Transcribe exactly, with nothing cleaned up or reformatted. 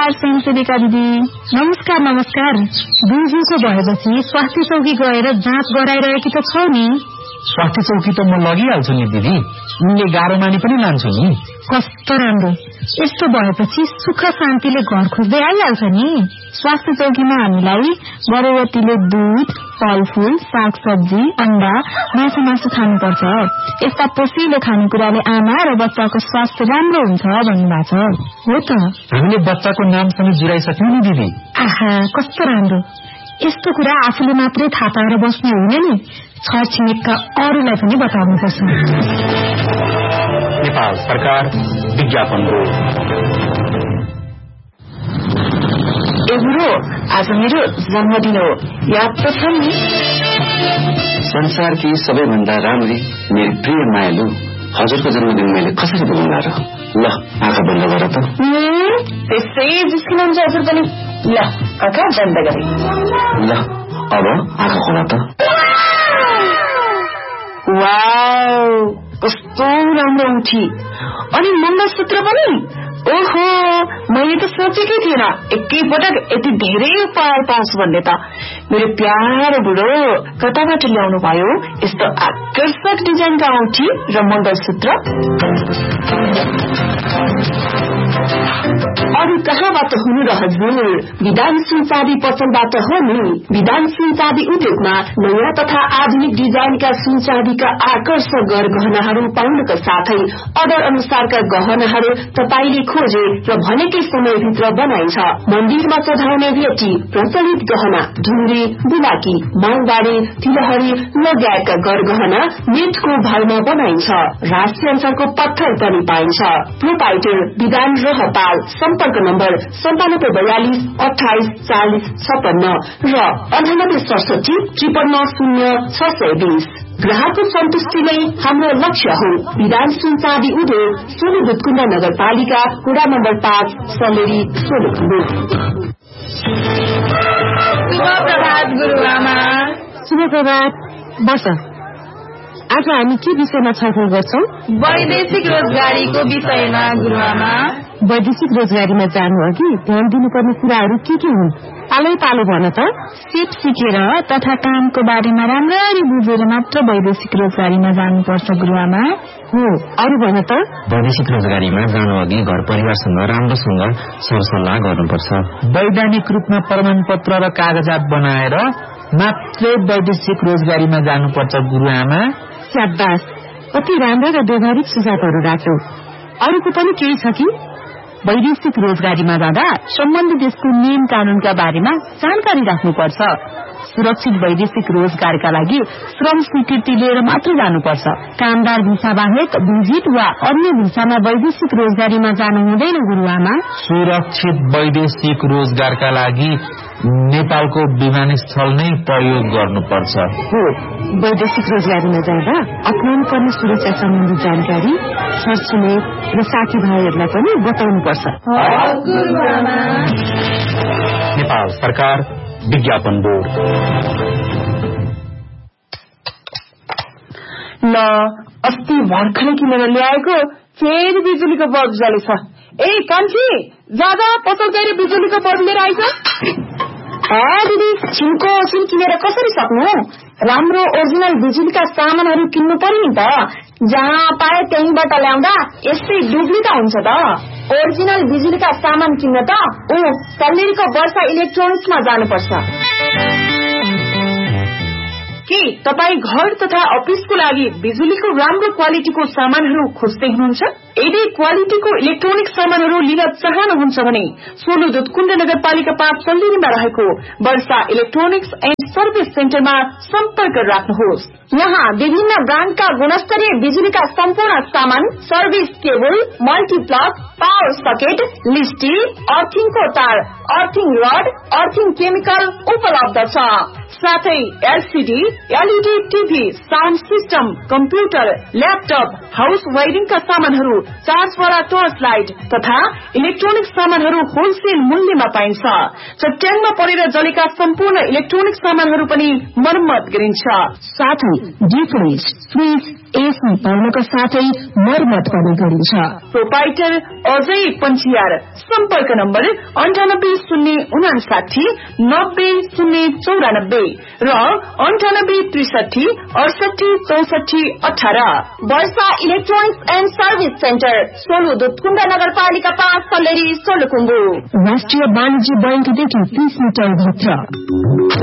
नमस्कार स्वयंसेविका दिदी। नमस्कार नमस्कार। बिजुको भएपछि स्वास्थ्य चौकी गएर जाँच गराइरहेकी त छौ नि? स्वास्थ्य चौकी त म लगिहाल्छु नि दिदी, उनले गाह्रो मानी पनि लान्छु नि। कस्तो राम्रो, यस्तो भएपछि सुख शान्तिले घर खोज्दै आइहाल्छ नि। स्वास्थ्य चौकीमा हामीलाई गर्भवतीले दूध, फलफूल, सागसब्जी, अण्डा, माछा मासु खानुपर्छ। यस्ता पोषिलो खानेकुराले आमा र बच्चाको स्वास्थ्य राम्रो हुन्छ भन्नुभएको छ। हो त, हामीले बच्चाको नाम समेत जुराइसक्यौं नि दिदी। आहा कस्तो राम्रो। यस्तो कुरा आफूले मात्रै थाहा पाएर बस्ने होइन नि, छरछिमेकका अरूलाई पनि बताउनुपर्छ। नेपाल सरकार विज्ञापन बोर्ड। ए गुरु, आज मेरो जन्मदिन हो, याद त छ नि? संसारकी सबैभन्दा राम्री मेरो प्रिय मायालु हजुरको जन्मदिन मैले कसरी भुल्ला र? ल आँखा बन्द गर त। त्यसै जिस्किनुहुन्छ हजुर पनि। ल आँखा बन्द गरे। ल अब आँखा खोला त। वाउ, कस्तो राम्रो उठी। अनि मङ्गलसूत्र पनि। ओहो, मैले त सोचेकै थिएन एकैपटक यति धेरै उपहार पाउँछु भन्ने त। मेरो प्यारो बुढो कताबाट ल्याउनु भयो यस्तो आकर्षक डिजाइनका औँठी र मङ्गलसूत्र? अरू कहाँबाट हुनु र हजुर? विधान सुनचाँदी पसलबाट हो नि। विधान सुनचाँदी उद्योगमा नयाँ तथा आधुनिक डिजाइनका सुनचाँदीका आकर्षक गहनाहरू पाउनुका साथै अर्डर अनुसारका गहनाहरू तपाईले खोजे र भनेकै समयभित्र बनाइन्छ। मन्दिरमा चढाउने भेटी, प्रचलित गहना, ढुङ्ग्री, बुलाकी, मालबारी, तिलहरी लगायतका गरगहना नेटको भाइमा बनाइन्छ। राष्ट्रिय अञ्चलको पत्थर पनि पाइन्छ। प्रोपाइटर विधान रहपाल। सम्पर्क नम्बर सन्तानब्बे बयालिस अठाइस चालिस छपन्न र अन्ठानब्बे सडसठी त्रिपन्न शून्य छ सय बीस। ग्राहकको सन्तुष्टि नै हाम्रो लक्ष्य हो। विधान सुनचाँदी उद्योग, सोलु दुधकुण्ड नगरपालिका, वडा नम्बर पाँच, सलेरी, सोलुखुम्बु। शुभ प्रभात गुरुआमा। शुभ प्रभात। बस, आज हामी के विषयमा छलफल गर्छौं? वैदेशिक रोजगारीको विषयमा गुरुआमा। वैदेशिक रोजगारीमा जानु अघि ध्यान दिनुपर्ने कुराहरू के के हुन्? पालै पालो भन त। सिप सिकेर तथा कामको बारेमा राम्ररी बुझेर मात्र वैदेशिक रोजगारीमा जानुपर्छ गुरुआमा। हो, अरू भन त। वैदेशिक रोजगारीमा जानु अघि घर परिवारसँग राम्रोसँग सरसल्लाह गर्नुपर्छ। वैधानिक रूपमा प्रमाण पत्र र कागजात बनाएर मात्रै वैदेशिक रोजगारीमा जानुपर्छ गुरुआमा। शाबास, कति राम्रो र व्यवहारिक सुझावहरू राख्यौ। अरूको पनि केही छ कि? वैदेशिक रोजगारीमा जाँदा सम्बन्धित देशको नियम कानूनका बारेमा जानकारी राख्नुपर्छ। सुरक्षित वैदेशिक रोजगारका लागि श्रम स्वीकृति लिएर मात्र जानुपर्छ। कामदार भिसा बाहेक भिजिट वा अन्य भिसामा वैदेशिक रोजगारीमा जानु हुँदैन गुरुआमा। सुरक्षित वैदेशिक रोजगारका लागि नेपालको विमानस्थल नै प्रयोग गर्नुपर्छ। हो, वैदेशिक रोजगारीमा जाँदा अपनाउनु पर्ने सुरक्षा सम्बन्धी जानकारी छरछिमेक र साथीभाइहरूलाई पनि बताउनुपर्छ। नेपाल सरकार विज्ञापन बोर्ड। ल, अस्ति भर्खरै किनेर ल्याएको फेरि बिजुलीको बल्ब जलेछ। ए कान्छी, जाँदा पसल गएर बिजुलीको बल्ब लिएर आइज। दिदी, छिनको सिम किनेर कसरी सक्नु? राम्रो ओरिजिनल बिजुलीका सामानहरू किन्नु पर्यो नि त। जहाँ पाए त्यहीँबाट ल्याउँदा यस्तै डुप्लिका हुन्छ त। ओरिजिनल बिजुलीका सामान किन्न त ऊ सल्लेरीको वर्षा इलेक्ट्रोनिक्समा जानुपर्छ। के तपाईँ घर तथा अफिसको लागि बिजुलीको राम्रो क्वालिटीको सामानहरू खोज्दै हुनुहुन्छ? यदि क्वालिटीको इलेक्ट्रोनिक सामानहरू लिन चाहनुहुन्छ भने सोलु दुधकुण्ड नगरपालिका पाँच सल्लेरीमा रहेको वर्षा इलेक्ट्रोनिक्स एन्ड सर्भिस सेन्टरमा सम्पर्क राख्नुहोस्। यहाँ विभिन्न ब्रान्डका गुणस्तरीय बिजुलीका सम्पूर्ण सामान, सर्भिस केबल, मल्टिप्लग, पावर सकेट, लिस्टी, अर्थिङको तार, अर्थिङ रड, अर्थिङ केमिकल उपलब्ध छ। साथै LCD, LED TV, sound system, computer, laptop, house वायरिङका सामानहरू, चार्जवाला टर्च लाइट तथा इलेक्ट्रोनिक सामानहरू होलसेल मूल्यमा पाइन्छ। चट्याङमा परेर जलेका सम्पूर्ण इलेक्ट्रोनिक सामानहरू पनि मर्मत गरिन्छ। साथै डिफ्रिज, फ्रिज, एसी पाउनका साथै मर्मत पनि गरिन्छ। प्रोपाइटर अझै पन्छियार। सम्पर्क नम्बर अन्ठानब्बे शून्य उनासाठी नब्बे शून्य चौरानब्बे र अन्ठानब्बे त्रिसठी अडसठी चौसठी अठार। वर्षा electronics and service centre, Solu Dudhkund नगरपालिका पाँच, सल्लेरी, सोलुखुम्बु। राष्ट्रिय वाणिज्य बैंकदेखि तीस मिटर भित्र।